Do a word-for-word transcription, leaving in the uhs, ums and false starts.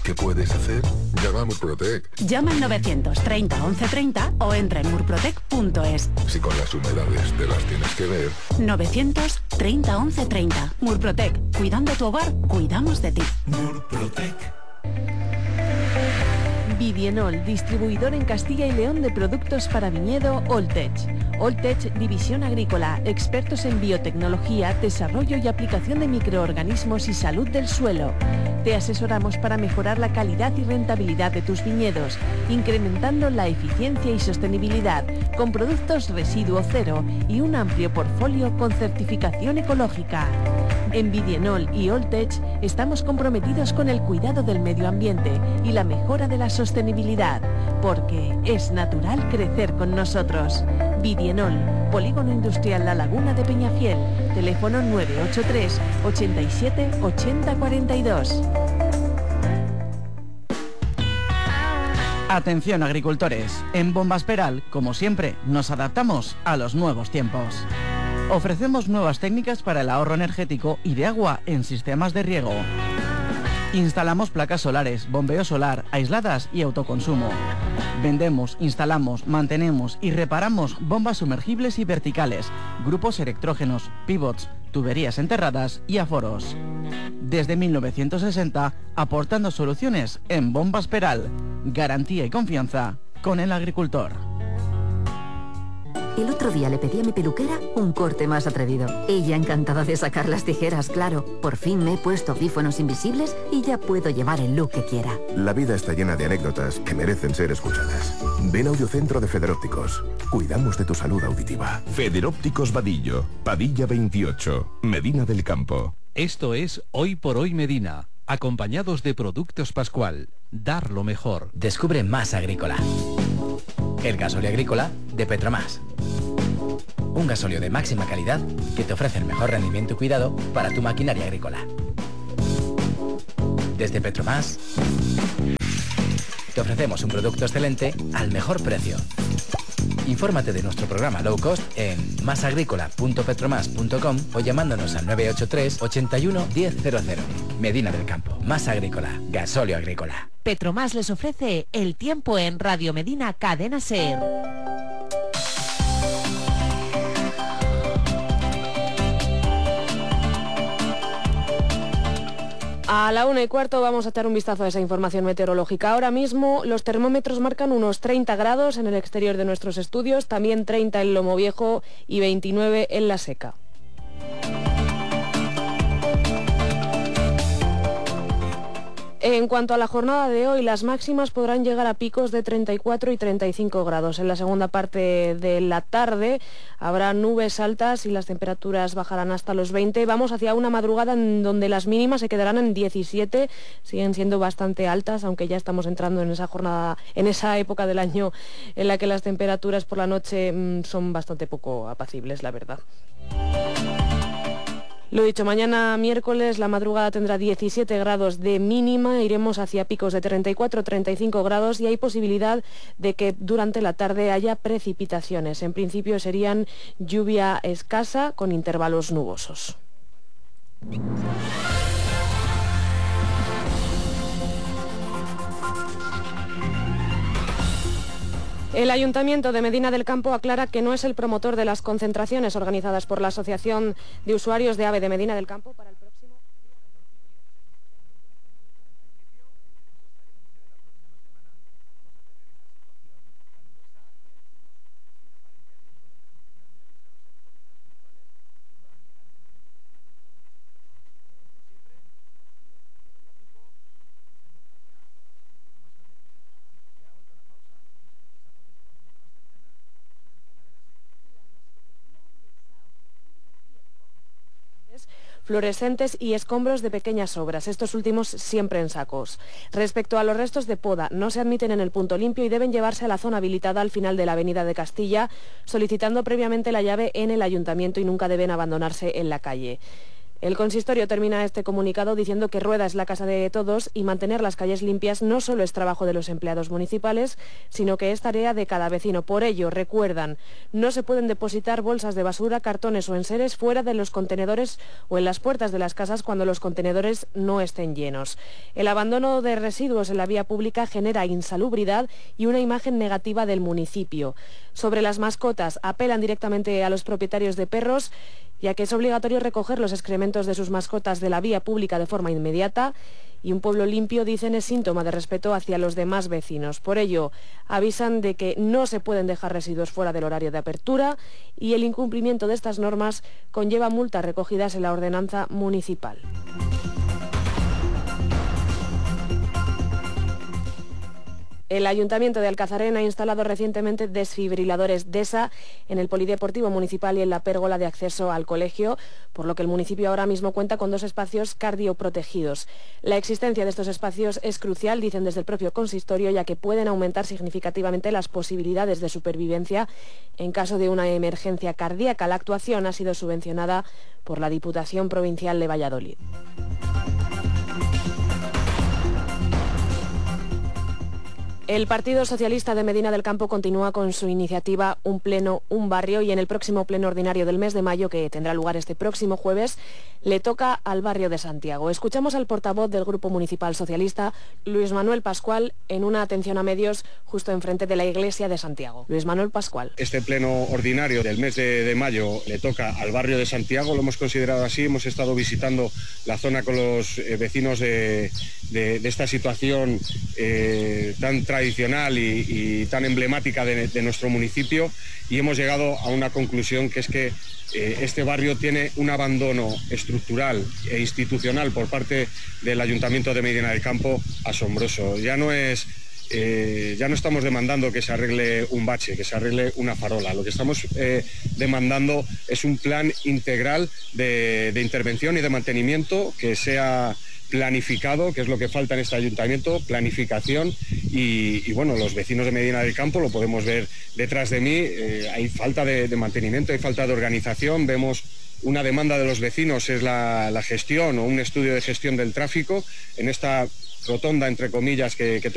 ¿Qué puedes hacer? Llama a Murprotec. Llama al novecientos treinta once treinta o entra en murprotec punto es. Si con las humedades te las tienes que ver. novecientos treinta once treinta. Murprotec. Cuidando tu hogar, cuidamos de ti. Murprotec. Bidienol, distribuidor en Castilla y León de productos para viñedo Alltech. Alltech, división agrícola, expertos en biotecnología, desarrollo y aplicación de microorganismos y salud del suelo. Te asesoramos para mejorar la calidad y rentabilidad de tus viñedos, incrementando la eficiencia y sostenibilidad, con productos residuo cero y un amplio portfolio con certificación ecológica. En Bidienol y Alltech estamos comprometidos con el cuidado del medio ambiente y la mejora de la sostenibilidad, porque es natural crecer con nosotros. Bidienol, Polígono Industrial La Laguna de Peñafiel, teléfono nueve ocho tres, ochenta y siete, ochenta cuarenta y dos. Atención agricultores, en Bombas Peral, como siempre, nos adaptamos a los nuevos tiempos. Ofrecemos nuevas técnicas para el ahorro energético y de agua en sistemas de riego. Instalamos placas solares, bombeo solar, aisladas y autoconsumo. Vendemos, instalamos, mantenemos y reparamos bombas sumergibles y verticales, grupos electrógenos, pivots, tuberías enterradas y aforos. Desde mil novecientos sesenta, aportando soluciones en Bombas Peral. Garantía y confianza con el agricultor. El otro día le pedí a mi peluquera un corte más atrevido. Ella encantada de sacar las tijeras, claro. Por fin me he puesto audífonos invisibles y ya puedo llevar el look que quiera. La vida está llena de anécdotas que merecen ser escuchadas. Ven a Audiocentro de Federópticos. Cuidamos de tu salud auditiva. Federópticos Vadillo, Padilla veintiocho, Medina del Campo. Esto es Hoy por Hoy Medina, acompañados de Productos Pascual. Dar lo mejor. Descubre Más Agrícola. El gasóleo agrícola de Petromás. Un gasóleo de máxima calidad que te ofrece el mejor rendimiento y cuidado para tu maquinaria agrícola. Desde Petromás te ofrecemos un producto excelente al mejor precio. Infórmate de nuestro programa Low Cost en masagrícola punto petromas punto com o llamándonos al nueve ocho tres, ochenta y uno, diez cero cero. Medina del Campo. Más Agrícola. Gasóleo agrícola. Petromás les ofrece el tiempo en Radio Medina Cadena Ser. A la una y cuarto vamos a echar un vistazo a esa información meteorológica. Ahora mismo los termómetros marcan unos treinta grados en el exterior de nuestros estudios, también treinta en Lomoviejo y veintinueve en La Seca. En cuanto a la jornada de hoy, las máximas podrán llegar a picos de treinta y cuatro y treinta y cinco grados. En la segunda parte de la tarde habrá nubes altas y las temperaturas bajarán hasta los veinte. Vamos hacia una madrugada en donde las mínimas se quedarán en diecisiete, siguen siendo bastante altas, aunque ya estamos entrando en esa jornada, en esa época del año en la que las temperaturas por la noche mmm, son bastante poco apacibles, la verdad. Lo dicho, mañana miércoles la madrugada tendrá diecisiete grados de mínima, iremos hacia picos de treinta y cuatro a treinta y cinco grados y hay posibilidad de que durante la tarde haya precipitaciones. En principio serían lluvia escasa con intervalos nubosos. El Ayuntamiento de Medina del Campo aclara que no es el promotor de las concentraciones organizadas por la Asociación de Usuarios de AVE de Medina del Campo para el próximo... fluorescentes y escombros de pequeñas obras, estos últimos siempre en sacos. Respecto a los restos de poda, no se admiten en el punto limpio y deben llevarse a la zona habilitada al final de la avenida de Castilla, solicitando previamente la llave en el ayuntamiento y nunca deben abandonarse en la calle. El consistorio termina este comunicado diciendo que Rueda es la casa de todos y mantener las calles limpias no solo es trabajo de los empleados municipales, sino que es tarea de cada vecino. Por ello, recuerdan, no se pueden depositar bolsas de basura, cartones o enseres fuera de los contenedores o en las puertas de las casas cuando los contenedores no estén llenos. El abandono de residuos en la vía pública genera insalubridad y una imagen negativa del municipio. Sobre las mascotas, apelan directamente a los propietarios de perros, ya que es obligatorio recoger los excrementos de sus mascotas de la vía pública de forma inmediata, y un pueblo limpio, dicen, es síntoma de respeto hacia los demás vecinos. Por ello, avisan de que no se pueden dejar residuos fuera del horario de apertura y el incumplimiento de estas normas conlleva multas recogidas en la ordenanza municipal. El Ayuntamiento de Alcazarén ha instalado recientemente desfibriladores D E S A en el Polideportivo Municipal y en la pérgola de acceso al colegio, por lo que el municipio ahora mismo cuenta con dos espacios cardioprotegidos. La existencia de estos espacios es crucial, dicen desde el propio consistorio, ya que pueden aumentar significativamente las posibilidades de supervivencia en caso de una emergencia cardíaca. La actuación ha sido subvencionada por la Diputación Provincial de Valladolid. El Partido Socialista de Medina del Campo continúa con su iniciativa Un Pleno, Un Barrio, y en el próximo pleno ordinario del mes de mayo, que tendrá lugar este próximo jueves, le toca al barrio de Santiago. Escuchamos al portavoz del Grupo Municipal Socialista, Luis Manuel Pascual, en una atención a medios justo enfrente de la iglesia de Santiago. Luis Manuel Pascual. Este pleno ordinario del mes de, de mayo le toca al barrio de Santiago, lo hemos considerado así, hemos estado visitando la zona con los eh, vecinos de, de, de esta situación eh, tan tradicional y, y tan emblemática de, de nuestro municipio, y hemos llegado a una conclusión, que es que eh, este barrio tiene un abandono estructural e institucional por parte del Ayuntamiento de Medina del Campo asombroso. Ya no es Eh, ya no estamos demandando que se arregle un bache, que se arregle una farola. Lo que estamos eh, demandando es un plan integral de, de intervención y de mantenimiento que sea planificado, que es lo que falta en este ayuntamiento, planificación, y, y bueno, los vecinos de Medina del Campo, lo podemos ver detrás de mí, eh, hay falta de, de mantenimiento, hay falta de organización. Vemos una demanda de los vecinos, es la, la gestión o un estudio de gestión del tráfico en esta rotonda, entre comillas, que, que